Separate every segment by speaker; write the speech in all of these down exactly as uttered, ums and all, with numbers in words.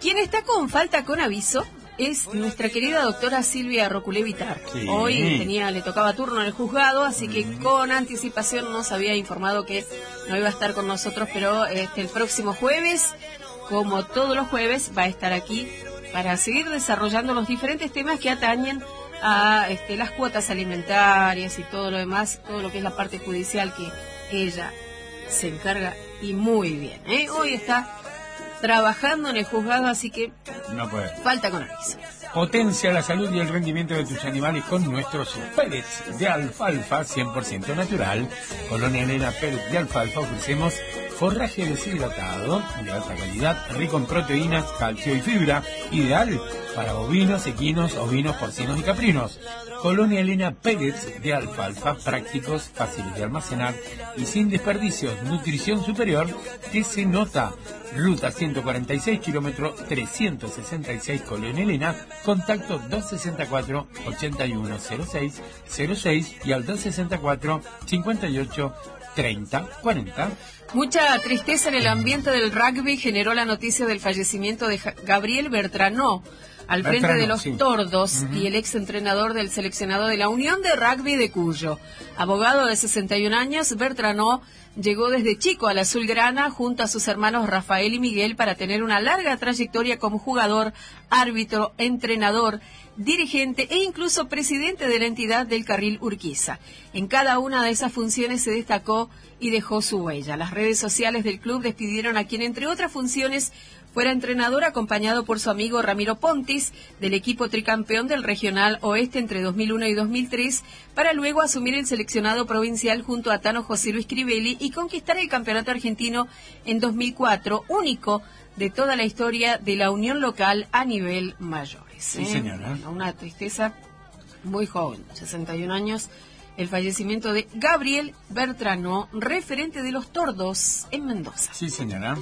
Speaker 1: Quien está con falta con aviso es nuestra querida doctora Silvia Roculevitar. Sí. Hoy tenía, le tocaba turno en el juzgado, así que con anticipación nos había informado que no iba a estar con nosotros, pero este, el próximo jueves, como todos los jueves, va a estar aquí para seguir desarrollando los diferentes temas que atañen a este, las cuotas alimentarias y todo lo demás, todo lo que es la parte judicial que ella se encarga y muy bien. ¿eh? Hoy está trabajando en el juzgado, así que
Speaker 2: no puede.
Speaker 1: Falta con aviso.
Speaker 2: Potencia la salud y el rendimiento de tus animales con nuestros pellets de alfalfa cien por ciento natural. Colonia Elena Pellets de alfalfa ofrecemos forraje deshidratado de alta calidad, rico en proteínas, calcio y fibra, ideal para bovinos, equinos, ovinos, porcinos y caprinos. Colonia Elena Pellets de alfalfa, prácticos, fáciles de almacenar y sin desperdicios. Nutrición superior que se nota. Ruta ciento cuarenta y seis, kilómetro trescientos sesenta y seis, Colonia Elena. Contacto dos sesenta y cuatro, ochenta y uno cero seis cero seis y al dos sesenta y cuatro, cincuenta y ocho, treinta cuarenta.
Speaker 1: Mucha tristeza en el ambiente del rugby generó la noticia del fallecimiento de Gabriel Bertranó, al frente
Speaker 2: Bertrano,
Speaker 1: de los
Speaker 2: sí.
Speaker 1: Tordos,
Speaker 2: Uh-huh.
Speaker 1: y el ex entrenador del seleccionado de la Unión de Rugby de Cuyo. Abogado de sesenta y un años, Bertranó llegó desde chico al azulgrana junto a sus hermanos Rafael y Miguel para tener una larga trayectoria como jugador, árbitro, entrenador, dirigente e incluso presidente de la entidad del Carril Urquiza. En cada una de esas funciones se destacó y dejó su huella. Las redes sociales del club despidieron a quien, entre otras funciones, fuera entrenador acompañado por su amigo Ramiro Pontis del equipo tricampeón del Regional Oeste entre dos mil uno y dos mil tres, para luego asumir el seleccionado provincial junto a Tano José Luis Crivelli y conquistar el campeonato argentino en dos mil cuatro, único de toda la historia de la unión local a nivel mayores.
Speaker 2: Sí,
Speaker 1: ¿eh?
Speaker 2: señora.
Speaker 1: Una tristeza, muy joven, sesenta y un años, el fallecimiento de Gabriel Bertranó, referente de los Tordos en Mendoza.
Speaker 2: Sí, señora.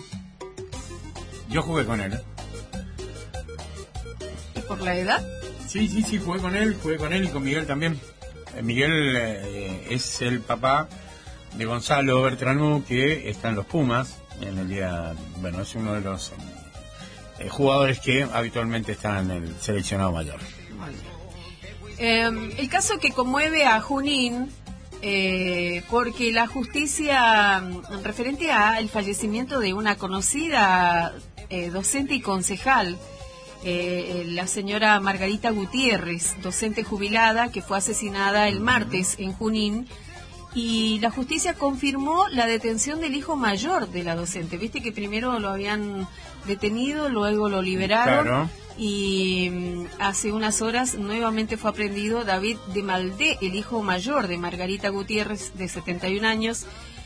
Speaker 2: Yo jugué con él.
Speaker 1: ¿Y por la edad?
Speaker 2: Sí, sí, sí, jugué con él, jugué con él y con Miguel también. Eh, Miguel eh, es el papá de Gonzalo Bertranó, que está en los Pumas. En el día, bueno, es uno de los eh, jugadores que habitualmente están en el seleccionado mayor.
Speaker 1: Vale. Eh, el caso que conmueve a Junín, eh, porque la justicia, referente a el fallecimiento de una conocida eh, docente y concejal, eh, la señora Margarita Gutiérrez, docente jubilada, que fue asesinada el martes en Junín, y la justicia confirmó la detención del hijo mayor de la docente. Viste que primero lo habían detenido, luego lo liberaron.
Speaker 2: Claro.
Speaker 1: Y mm, hace unas horas nuevamente fue aprehendido David de Maldé, el hijo mayor de Margarita Gutiérrez, de setenta y un años.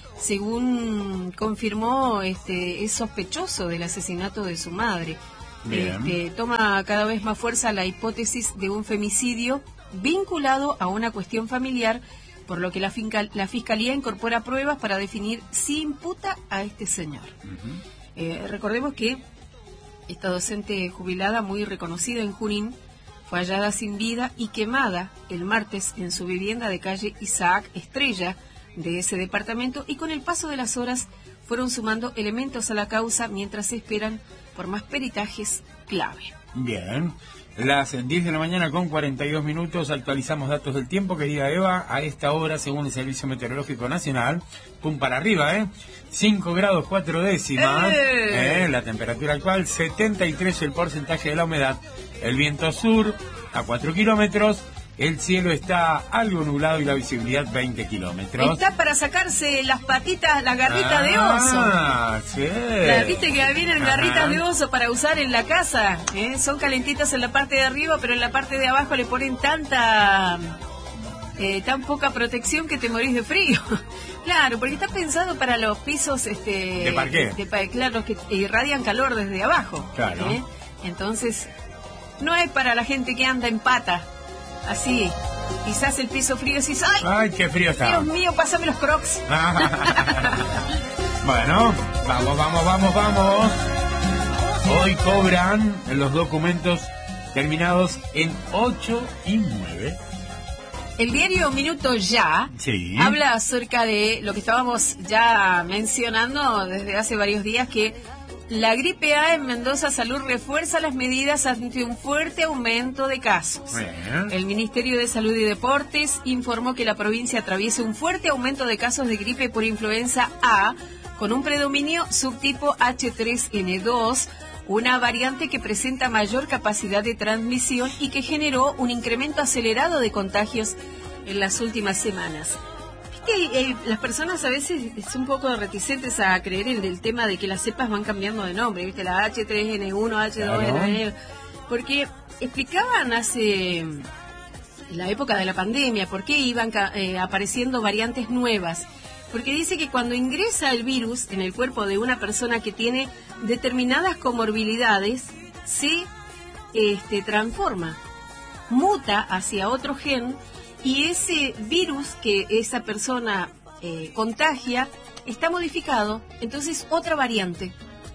Speaker 1: Según confirmó, este, es sospechoso del asesinato de su madre. Este, toma cada vez más fuerza la hipótesis de un femicidio vinculado a una cuestión familiar, por lo que la, finca, la Fiscalía incorpora pruebas para definir si imputa a este señor. Uh-huh. Eh, recordemos que esta docente jubilada, muy reconocida en Junín, fue hallada sin vida y quemada el martes en su vivienda de calle Isaac Estrella de ese departamento, y con el paso de las horas fueron sumando elementos a la causa mientras se esperan por más peritajes clave.
Speaker 2: Bien. Las diez de la mañana con cuarenta y dos minutos, actualizamos datos del tiempo, querida Eva. A esta hora, según el Servicio Meteorológico Nacional, pum para arriba, ¿eh? cinco grados cuatro décimas,
Speaker 1: ¡Eh!
Speaker 2: ¿eh? La temperatura actual, setenta y tres el porcentaje de la humedad, el viento sur a cuatro kilómetros, el cielo está algo nublado y la visibilidad veinte kilómetros.
Speaker 1: Está para sacarse las patitas, las garritas
Speaker 2: ah,
Speaker 1: de oso.
Speaker 2: Ah, sí.
Speaker 1: La, Viste que vienen
Speaker 2: Ajá.
Speaker 1: garritas de oso para usar en la casa, ¿eh? Son calentitas en la parte de arriba, pero en la parte de abajo le ponen tanta, eh, tan poca protección que te morís de frío. Claro, porque está pensado para los pisos, este,
Speaker 2: de parqué,
Speaker 1: de, de, claro, los que irradian calor desde abajo.
Speaker 2: Claro.
Speaker 1: ¿eh? Entonces, no es para la gente que anda en pata. Así, quizás el piso frío, decís, ¡ay!
Speaker 2: ¡Ay, qué frío está!
Speaker 1: Dios mío, pásame los crocs.
Speaker 2: Bueno, vamos, vamos, vamos, vamos. Hoy cobran los documentos terminados en ocho y nueve.
Speaker 1: El diario Minuto Ya
Speaker 2: sí.
Speaker 1: habla acerca de lo que estábamos ya mencionando desde hace varios días, que La gripe A en Mendoza Salud refuerza las medidas ante un fuerte aumento de casos.
Speaker 2: Bien.
Speaker 1: El Ministerio de Salud y Deportes informó que la provincia atraviesa un fuerte aumento de casos de gripe por influenza A, con un predominio subtipo H tres N dos, una variante que presenta mayor capacidad de transmisión y que generó un incremento acelerado de contagios en las últimas semanas. Que eh, las personas a veces son un poco reticentes a creer en el tema de que las cepas van cambiando de nombre, ¿viste? La H tres N uno, H dos N uno, porque explicaban hace en la época de la pandemia por qué iban eh, apareciendo variantes nuevas. Porque dice que cuando ingresa el virus en el cuerpo de una persona que tiene determinadas comorbilidades, se este, transforma, muta hacia otro gen. Y ese virus que esa persona eh, contagia está modificado, entonces otra variante.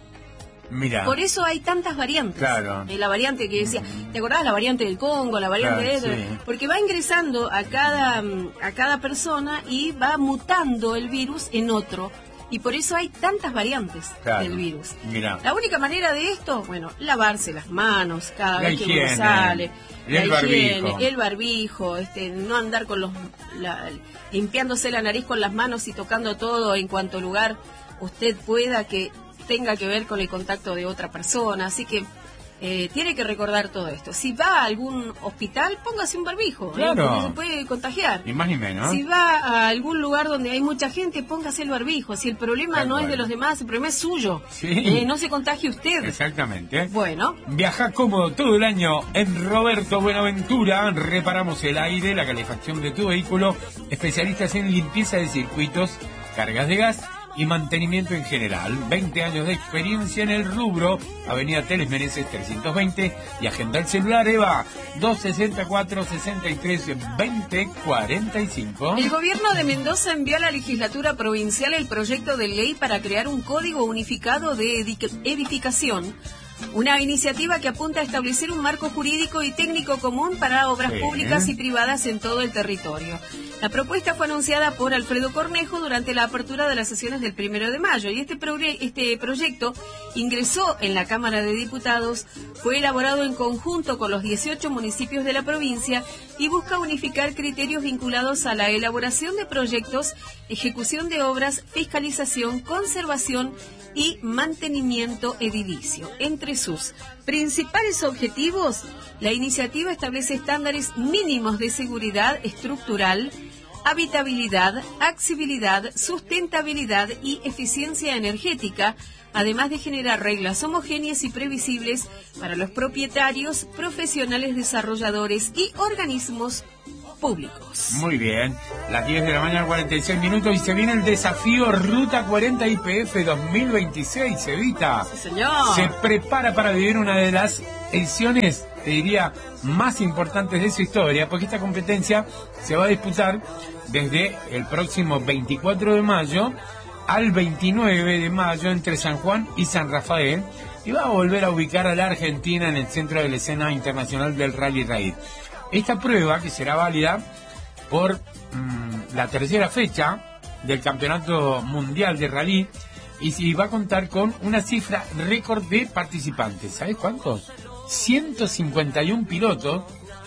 Speaker 2: Mira.
Speaker 1: Por eso hay tantas variantes.
Speaker 2: Claro.
Speaker 1: Eh, la variante que decía, ¿te acordás? La variante del Congo, la variante
Speaker 2: Claro,
Speaker 1: de...
Speaker 2: sí.
Speaker 1: Porque va ingresando a cada, a cada persona y va mutando el virus en otro. Y por eso hay tantas variantes
Speaker 2: Claro.
Speaker 1: del virus.
Speaker 2: Mira.
Speaker 1: La única manera de esto, bueno, lavarse las manos cada
Speaker 2: La
Speaker 1: vez que
Speaker 2: higiene,
Speaker 1: uno sale.
Speaker 2: el
Speaker 1: la higiene,
Speaker 2: barbijo.
Speaker 1: el barbijo, este, no andar con los la, limpiándose la nariz con las manos y tocando todo en cuanto lugar usted pueda que tenga que ver con el contacto de otra persona. Así que eh, tiene que recordar todo esto. Si va a algún hospital, póngase un barbijo,
Speaker 2: Claro.
Speaker 1: ¿eh? Porque se puede contagiar.
Speaker 2: Ni más ni menos.
Speaker 1: Si va a algún lugar donde hay mucha gente, póngase el barbijo. Si el problema
Speaker 2: Tal
Speaker 1: no es
Speaker 2: cual.
Speaker 1: de los demás, el problema es suyo.
Speaker 2: Sí.
Speaker 1: Eh, no se contagie usted.
Speaker 2: Exactamente.
Speaker 1: Bueno,
Speaker 2: Viaja cómodo todo el año en Roberto Buenaventura. Reparamos el aire, la calefacción de tu vehículo. Especialistas en limpieza de circuitos, cargas de gas y mantenimiento en general. veinte años de experiencia en el rubro. Avenida Teles Meneses trescientos veinte. Y agenda el celular, Eva, dos sesenta y cuatro, sesenta y tres, veinte, cuarenta y cinco.
Speaker 1: el gobierno de Mendoza envió a la legislatura provincial el proyecto de ley para crear un código unificado de edic- edificación. Una iniciativa que apunta a establecer un marco jurídico y técnico común para obras
Speaker 2: Sí.
Speaker 1: públicas y privadas en todo el territorio. La propuesta fue anunciada por Alfredo Cornejo durante la apertura de las sesiones del primero de mayo y este, progre- este proyecto ingresó en la Cámara de Diputados, fue elaborado en conjunto con los dieciocho municipios de la provincia y busca unificar criterios vinculados a la elaboración de proyectos, ejecución de obras, fiscalización, conservación y mantenimiento edilicio. Entre sus principales objetivos, la iniciativa establece estándares mínimos de seguridad estructural, habitabilidad, accesibilidad, sustentabilidad y eficiencia energética, además de generar reglas homogéneas y previsibles para los propietarios, profesionales desarrolladores y organismos públicos.
Speaker 2: Muy bien, las diez de la mañana, cuarenta y seis minutos, y se viene el desafío Ruta cuarenta I P F dos mil veintiséis, Evita.
Speaker 1: Sí, señor.
Speaker 2: Se prepara para vivir una de las ediciones, te diría, más importantes de su historia, porque esta competencia se va a disputar desde el próximo veinticuatro de mayo al veintinueve de mayo entre San Juan y San Rafael, y va a volver a ubicar a la Argentina en el centro de la escena internacional del Rally Raid. Esta prueba, que será válida por mmm, la tercera fecha del Campeonato Mundial de Rally, y si va a contar con una cifra récord de participantes. ¿Sabes cuántos? ciento cincuenta y uno pilotos,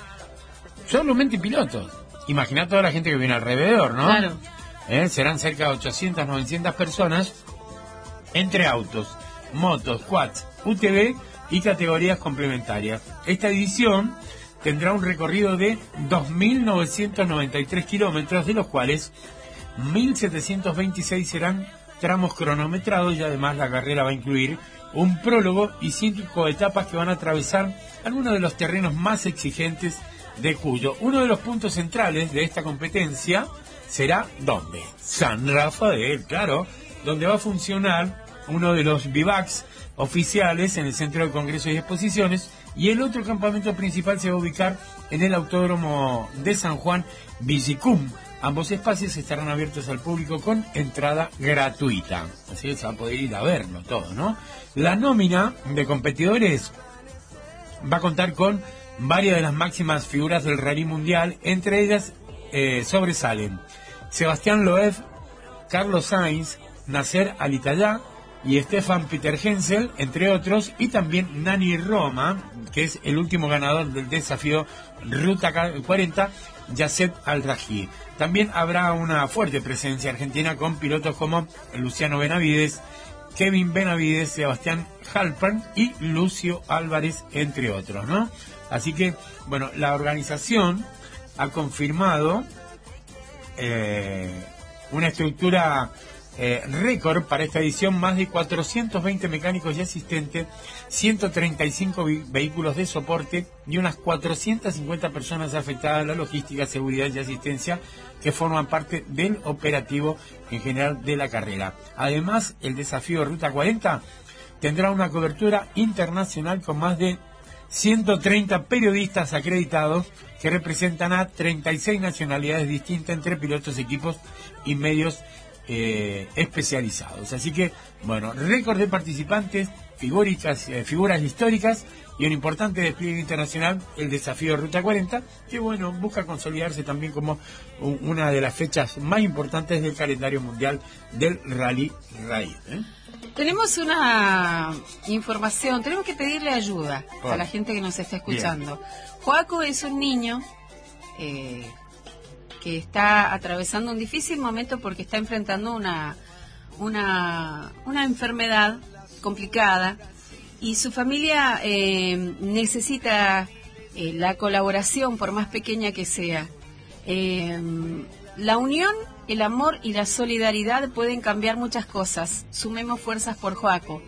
Speaker 2: solamente pilotos. Imagina toda la gente que viene alrededor, ¿no?
Speaker 1: Claro.
Speaker 2: ¿Eh? Serán cerca de ochocientas, novecientas personas, entre autos, motos, quads, U T V y categorías complementarias. Esta edición tendrá un recorrido de dos mil novecientos noventa y tres kilómetros, de los cuales mil setecientos veintiséis serán tramos cronometrados, y además la carrera va a incluir un prólogo y cinco etapas que van a atravesar algunos de los terrenos más exigentes de Cuyo. Uno de los puntos centrales de esta competencia será, ¿dónde? San Rafael, claro, donde va a funcionar uno de los bivacs oficiales en el Centro de Congresos y Exposiciones, y el otro campamento principal se va a ubicar en el Autódromo de San Juan, Villicum. Ambos espacios estarán abiertos al público con entrada gratuita, así que se va a poder ir a verlo todo, ¿no? La nómina de competidores va a contar con varias de las máximas figuras del rally mundial. Entre ellas eh, sobresalen Sebastián Loeb, Carlos Sainz, Nasser Al-Attiyah, y Stefan Peter Hensel, entre otros, y también Nani Roma, que es el último ganador del desafío Ruta cuarenta, Yasset Al-Raji. También habrá una fuerte presencia argentina con pilotos como Luciano Benavides, Kevin Benavides, Sebastián Halpern y Lucio Álvarez, entre otros, ¿no? Así que, bueno, la organización ha confirmado eh, una estructura eh, récord para esta edición: más de cuatrocientos veinte mecánicos y asistentes, ciento treinta y cinco vi- vehículos de soporte y unas cuatrocientas cincuenta personas afectadas a la logística, seguridad y asistencia, que forman parte del operativo en general de la carrera. Además, el desafío Ruta cuarenta tendrá una cobertura internacional con más de ciento treinta periodistas acreditados que representan a treinta y seis nacionalidades distintas entre pilotos, equipos y medios eh, especializados. Así que, bueno, récord de participantes, figuritas, eh, figuras históricas y un importante despliegue internacional, el desafío Ruta cuarenta, que, bueno, busca consolidarse también como un, una de las fechas más importantes del calendario mundial del Rally Raid, ¿eh?
Speaker 1: Tenemos una información, tenemos que pedirle ayuda
Speaker 2: Bueno.
Speaker 1: a la gente que nos está escuchando. Bien. Joaco es un niño eh, que está atravesando un difícil momento porque está enfrentando una, una, una enfermedad complicada y su familia eh, necesita eh, la colaboración, por más pequeña que sea. Eh, la unión, el amor y la solidaridad pueden cambiar muchas cosas. Sumemos fuerzas por Joaco.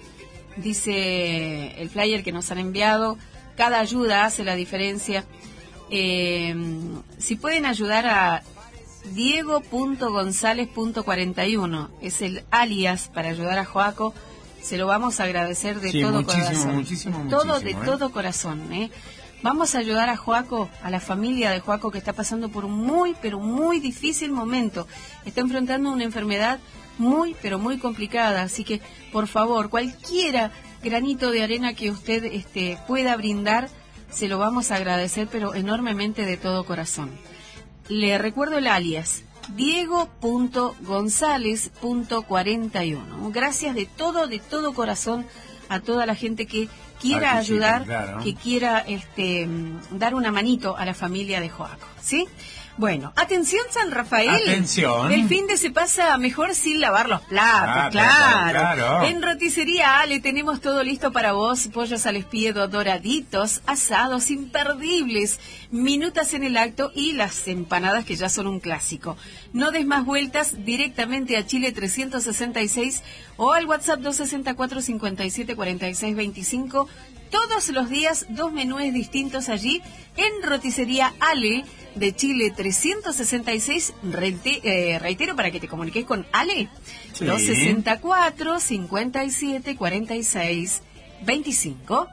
Speaker 1: Dice el flyer que nos han enviado, cada ayuda hace la diferencia. Eh, si pueden ayudar a Diego punto González punto cuarenta y uno, es el alias para ayudar a Joaco, se lo vamos a agradecer de
Speaker 2: sí,
Speaker 1: todo
Speaker 2: muchísimo,
Speaker 1: corazón.
Speaker 2: Muchísimo,
Speaker 1: todo
Speaker 2: muchísimo,
Speaker 1: de
Speaker 2: ¿eh?
Speaker 1: todo corazón, ¿eh? Vamos a ayudar a Joaco, a la familia de Joaco, que está pasando por un muy, pero muy difícil momento. Está enfrentando una enfermedad muy, pero muy complicada. Así que, por favor, cualquiera granito de arena que usted este, pueda brindar, se lo vamos a agradecer, pero enormemente de todo corazón. Le recuerdo el alias, Diego punto González punto cuarenta y uno. Gracias de todo, de todo corazón a toda la gente que quiera ayudar, claro, que quiera este dar una manito a la familia de Joaco, ¿sí? Bueno, atención San Rafael.
Speaker 2: Atención.
Speaker 1: El fin de se pasa mejor sin lavar los platos,
Speaker 2: Ah,
Speaker 1: claro.
Speaker 2: claro, claro.
Speaker 1: En Roticería Ale tenemos todo listo para vos. Pollos al espiedo doraditos, asados imperdibles, minutas en el acto y las empanadas que ya son un clásico. No des más vueltas, directamente a Chile trescientos sesenta y seis o al WhatsApp dos sesenta y cuatro, cincuenta y siete, cuarenta y seis, veinticinco. Todos los días dos menúes distintos allí en Roticería Ale de Chile trescientos sesenta y seis. Reite, eh, reitero para que te comuniques con Ale.
Speaker 2: Sí.
Speaker 1: dos sesenta y cuatro, cincuenta y siete, cuarenta y seis, veinticinco.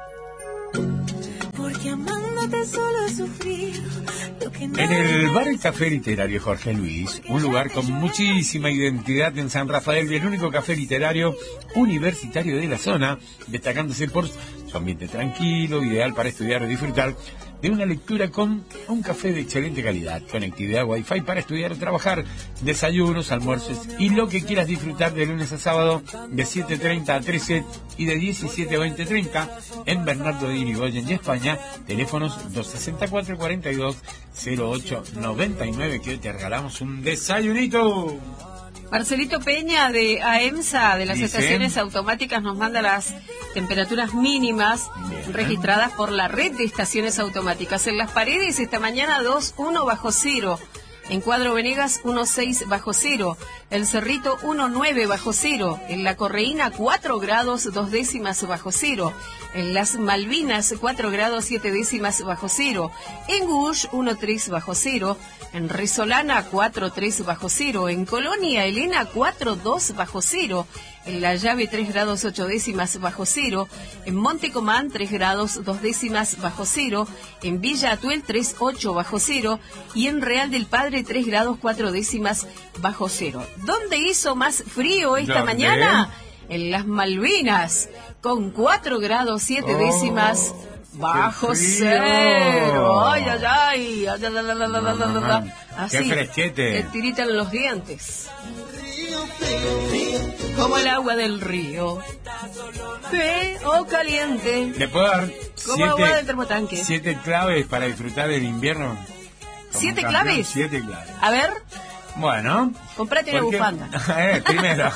Speaker 3: Porque amándote solo he sufrido lo que
Speaker 2: En el Bar y Café Literario Jorge Luis, un lugar con muchísima identidad en San Rafael y el único café literario universitario de la zona, destacándose por su ambiente tranquilo, ideal para estudiar o disfrutar de una lectura con un café de excelente calidad, conectividad Wi-Fi para estudiar o trabajar, desayunos, almuerzos y lo que quieras disfrutar de lunes a sábado de siete treinta a trece y de diecisiete a veinte treinta en Bernardo de Irigoyen y España. Teléfonos dos sesenta y cuatro, cuarenta y dos, cero ocho noventa y nueve, que hoy te regalamos un desayunito.
Speaker 1: Marcelito Peña de AEMSA, de las
Speaker 2: Dice,
Speaker 1: estaciones automáticas, nos manda las temperaturas mínimas
Speaker 2: bien,
Speaker 1: registradas por la red de estaciones automáticas. En Las Paredes esta mañana dos uno bajo cero. En Cuadro Venegas uno seis bajo cero. El Cerrito uno nueve bajo cero. En La Correína cuatro grados dos décimas bajo cero. En Las Malvinas cuatro grados siete décimas bajo cero. En Gush uno tres bajo cero. En Resolana cuatro tres bajo cero. En Colonia Elena cuatro dos bajo cero. En La Llave tres grados ocho décimas bajo cero. En Monte Comán tres grados dos décimas bajo cero. En Villa Atuel tres ocho bajo cero. Y en Real del Padre tres grados cuatro décimas bajo cero. ¿Dónde hizo más frío esta
Speaker 2: ¿Dónde?
Speaker 1: mañana? En Las Malvinas, con cuatro grados siete
Speaker 2: Oh,
Speaker 1: décimas bajo
Speaker 2: qué frío.
Speaker 1: cero. Ay, ay, ay. ay, ay, ay, ay, ay, ay, ay. Así,
Speaker 2: Qué fresquete.
Speaker 1: te tiritan los dientes.
Speaker 3: río, río, río.
Speaker 1: como el agua del río. Frío o caliente.
Speaker 2: ¿Le puedo dar
Speaker 1: como
Speaker 2: siete,
Speaker 1: agua del termotanque?
Speaker 2: siete claves para disfrutar del invierno?
Speaker 1: ¿Siete claves?
Speaker 2: Siete claves.
Speaker 1: A ver.
Speaker 2: Bueno.
Speaker 1: Comprate una
Speaker 2: porque,
Speaker 1: bufanda.
Speaker 2: eh, primero.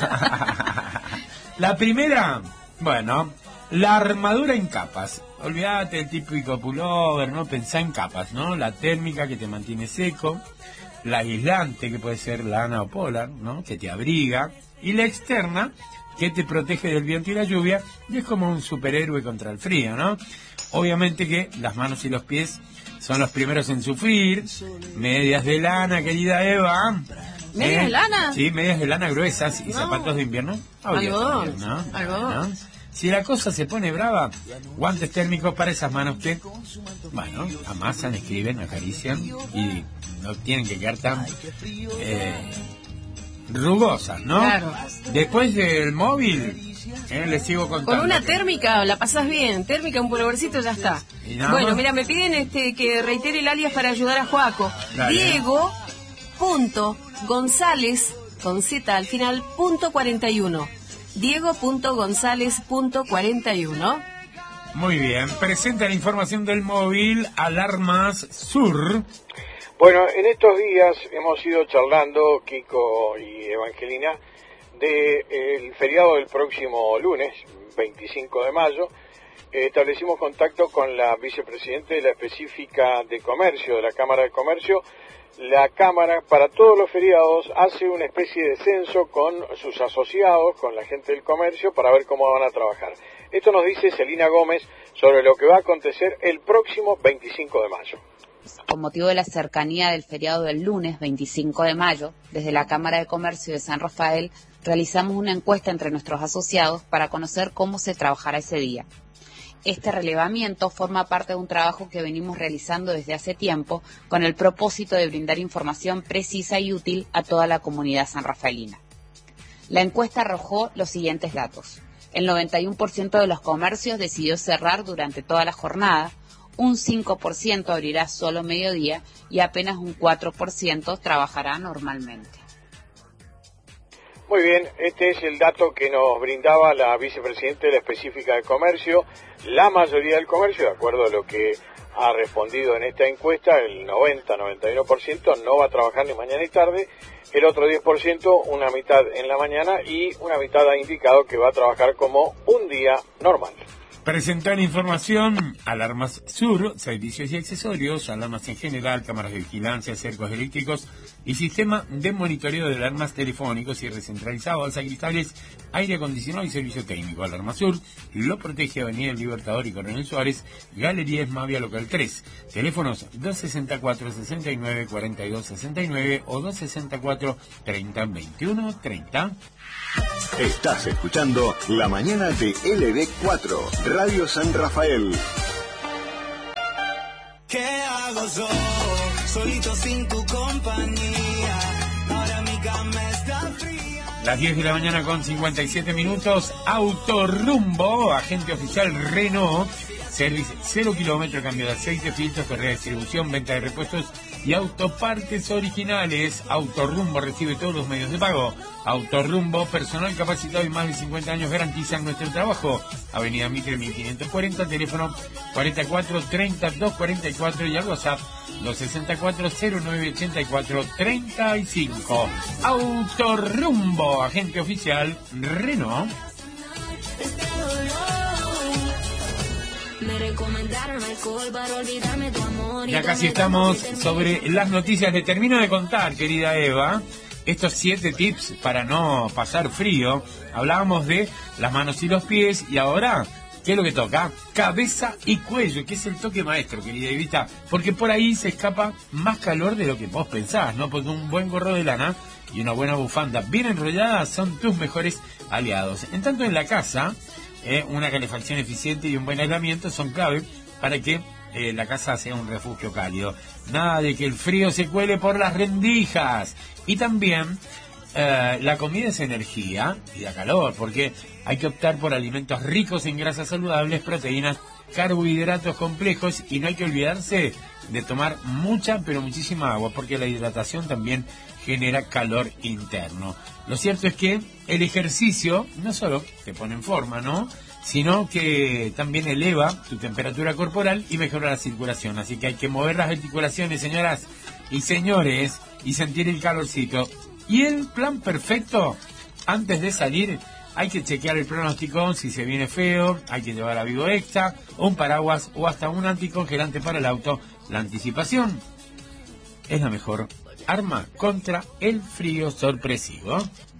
Speaker 2: La primera, bueno, la armadura en capas. Olvídate del típico pullover, ¿no? Pensá en capas, ¿no? La térmica que te mantiene seco, la aislante que puede ser lana o polar, ¿no? Que te abriga, y la externa que te protege del viento y la lluvia, y es como un superhéroe contra el frío, ¿no? Obviamente que las manos y los pies son los primeros en sufrir. Medias de lana, querida Eva.
Speaker 1: ¿Medias
Speaker 2: ¿Eh?
Speaker 1: de lana?
Speaker 2: Sí, medias de lana gruesas y
Speaker 1: No.
Speaker 2: zapatos de invierno.
Speaker 1: Algodón.
Speaker 2: ¿No?
Speaker 1: Algodón.
Speaker 2: ¿No? Si la cosa se pone brava, guantes térmicos para esas manos que, bueno, amasan, escriben, acarician y no tienen que quedar tan eh, rugosas, ¿no?
Speaker 1: Claro.
Speaker 2: Después del móvil, eh, les sigo contando.
Speaker 1: Con una
Speaker 2: que-
Speaker 1: térmica la pasás bien, térmica, un pullovercito, ya está.
Speaker 2: ¿Y nada
Speaker 1: Bueno,
Speaker 2: más?
Speaker 1: mira, me piden este que reitere el alias para ayudar a Joaco.
Speaker 2: Dale.
Speaker 1: Diego punto González con Z al final punto cuarenta y uno. Diego punto González punto cuarenta y uno.
Speaker 2: Muy bien, presenta la información del móvil Alarmas Sur.
Speaker 4: Bueno, en estos días hemos ido charlando, Kiko y Evangelina, del feriado del próximo lunes, veinticinco de mayo. Eh, establecimos contacto con la vicepresidenta de la específica de comercio, de la Cámara de Comercio. La Cámara, para todos los feriados, hace una especie de censo con sus asociados, con la gente del comercio, para ver cómo van a trabajar. Esto nos dice Celina Gómez sobre lo que va a acontecer el próximo veinticinco de mayo.
Speaker 5: Con motivo de la cercanía del feriado del lunes veinticinco de mayo, desde la Cámara de Comercio de San Rafael realizamos una encuesta entre nuestros asociados para conocer cómo se trabajará ese día. Este relevamiento forma parte de un trabajo que venimos realizando desde hace tiempo con el propósito de brindar información precisa y útil a toda la comunidad sanrafaelina. La encuesta arrojó los siguientes datos. El noventa y uno por ciento de los comercios decidió cerrar durante toda la jornada, un cinco por ciento abrirá solo mediodía y apenas un cuatro por ciento trabajará normalmente.
Speaker 4: Muy bien, este es el dato que nos brindaba la vicepresidenta de la específica de comercio. La mayoría del comercio, de acuerdo a lo que ha respondido en esta encuesta, el noventa a noventa y uno por ciento no va a trabajar ni mañana ni tarde, el otro diez por ciento una mitad en la mañana y una mitad ha indicado que va a trabajar como un día normal.
Speaker 2: Presentar información, Alarmas Sur, servicios y accesorios, alarmas en general, cámaras de vigilancia, cercos eléctricos y sistema de monitoreo de alarmas telefónicos, cierres centralizados, alzacristales, aire acondicionado y servicio técnico. Alarmas Sur lo protege Avenida El Libertador y Coronel Suárez, Galería Esmavia Local tres. Teléfonos dos sesenta y cuatro, sesenta y nueve, cuarenta y dos sesenta y nueve o dos sesenta y cuatro, treinta, veintiuno, treinta.
Speaker 6: Estás escuchando La Mañana de L D cuatro, Radio San Rafael.
Speaker 3: ¿Qué hago yo, solito sin tu compañía? Ahora mi cama está fría.
Speaker 2: Las diez de la mañana con cincuenta y siete minutos, Autorrumbo, agente oficial Renault, servicio cero kilómetros, cambio de aceite, filtros, correa de distribución, venta de repuestos y autopartes originales. Autorrumbo recibe todos los medios de pago. Autorrumbo, personal capacitado y más de cincuenta años garantizan nuestro trabajo. Avenida Mitre mil quinientos cuarenta, teléfono cuarenta y cuatro, treinta, doscientos cuarenta y cuatro y al WhatsApp dos sesenta y cuatro, cero nueve ochenta y cuatro, treinta y cinco. Autorrumbo, agente oficial Renault.
Speaker 3: Me recomendaron alcohol para olvidarme tu amor.
Speaker 2: Ya casi estamos sobre las noticias. Le termino de contar, querida Eva, estos siete tips para no pasar frío. Hablábamos de las manos y los pies y ahora, ¿qué es lo que toca? Cabeza y cuello, que es el toque maestro, querida Evita, porque por ahí se escapa más calor de lo que vos pensás, ¿no? Porque un buen gorro de lana y una buena bufanda bien enrollada son tus mejores aliados. En tanto en la casa, eh, una calefacción eficiente y un buen aislamiento son clave para que eh, la casa sea un refugio cálido. Nada de que el frío se cuele por las rendijas. Y también eh, la comida es energía y da calor, porque hay que optar por alimentos ricos en grasas saludables, proteínas, carbohidratos complejos, y no hay que olvidarse de tomar mucha, pero muchísima agua, porque la hidratación también genera calor interno. Lo cierto es que el ejercicio no solo te pone en forma, ¿no?, sino que también eleva tu temperatura corporal y mejora la circulación. Así que hay que mover las articulaciones, señoras y señores, y sentir el calorcito. Y el plan perfecto, antes de salir, hay que chequear el pronóstico. Si se viene feo, hay que llevar abrigo extra, un paraguas o hasta un anticongelante para el auto. La anticipación es la mejor arma contra el frío sorpresivo.